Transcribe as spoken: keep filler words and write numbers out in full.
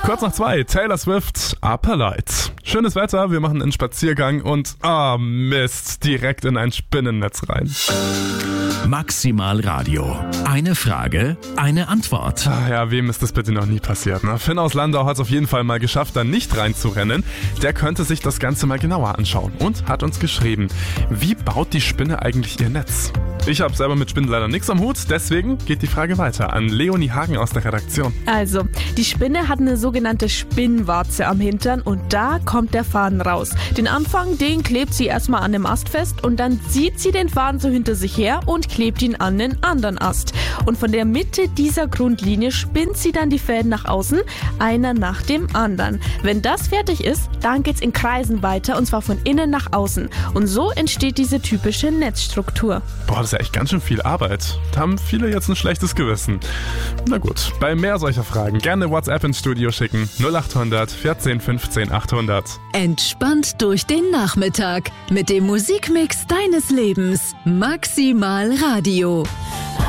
Kurz nach zwei, Taylor Swift, Upper Light. Schönes Wetter, wir machen einen Spaziergang und, ah oh Mist, direkt in ein Spinnennetz rein. Maximal Radio. Eine Frage, eine Antwort. Ach ja, wem ist das bitte noch nie passiert? Ne? Finn aus Landau hat es auf jeden Fall mal geschafft, da nicht reinzurennen. Der könnte sich das Ganze mal genauer anschauen und hat uns geschrieben, wie baut die Spinne eigentlich ihr Netz? Ich habe selber mit Spinnen leider nichts am Hut, deswegen geht die Frage weiter an Leonie Hagen aus der Redaktion. Also, die Spinne hat eine sogenannte Spinnwarze am Hintern und da kommt der Faden raus. Den Anfang, den klebt sie erstmal an dem Ast fest und dann zieht sie den Faden so hinter sich her und klebt ihn an den anderen Ast. Und von der Mitte dieser Grundlinie spinnt sie dann die Fäden nach außen, einer nach dem anderen. Wenn das fertig ist, dann geht's in Kreisen weiter und zwar von innen nach außen. Und so entsteht diese typische Netzstruktur. Boah, das ist ja echt ganz schön viel Arbeit. Da haben viele jetzt ein schlechtes Gewissen. Na gut, bei mehr solcher Fragen gerne WhatsApp ins Studio schicken. null acht hundert vierzehn fünfzehn achthundert. Entspannt durch den Nachmittag mit dem Musikmix deines Lebens. Maximal Radio.